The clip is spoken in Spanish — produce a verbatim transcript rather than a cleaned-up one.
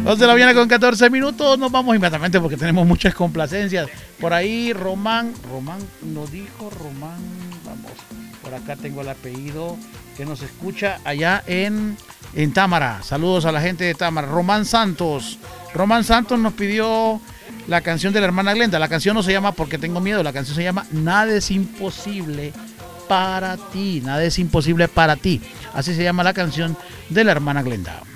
dos de la mañana con catorce minutos. Nos vamos inmediatamente porque tenemos muchas complacencias. Por ahí Román, Román nos dijo, Román, vamos, por acá tengo el apellido que nos escucha allá en, en Támara. Saludos a la gente de Támara. Román Santos. Román Santos nos pidió la canción de la hermana Glenda. La canción no se llama Porque Tengo Miedo, la canción se llama Nada es imposible para ti. Nada es imposible para ti. Así se llama la canción de la hermana Glenda.